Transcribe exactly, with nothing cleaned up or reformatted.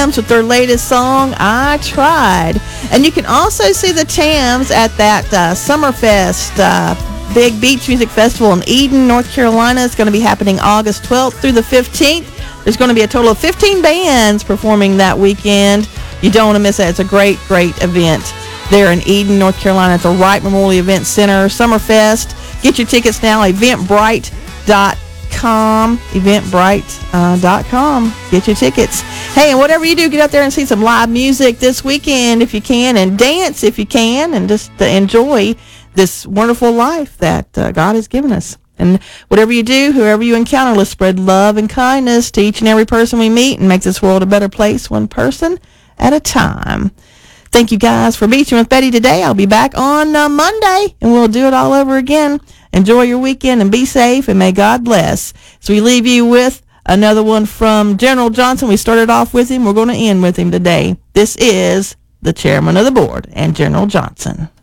Tams with their latest song, I Tried. And you can also see the Tams at that uh, Summerfest uh, Big Beach Music Festival in Eden, North Carolina. It's going to be happening August twelfth through the fifteenth. There's going to be a total of fifteen bands performing that weekend. You don't want to miss that. It's a great, great event there in Eden, North Carolina at the Wright Memorial Event Center. Summerfest. Get your tickets now, eventbrite dot com. eventbrite dot com. Get your tickets. Hey, and whatever you do, get out there and see some live music this weekend if you can, and dance if you can, and just uh, enjoy this wonderful life that uh, God has given us. And whatever you do, whoever you encounter, let's spread love and kindness to each and every person we meet and make this world a better place, one person at a time. Thank you guys for Beaching with Betty today. I'll be back on uh, Monday, and we'll do it all over again. Enjoy your weekend and be safe, and may God bless. So we leave you with another one from General Johnson. We started off with him. We're going to end with him today. This is the chairman of the board and General Johnson.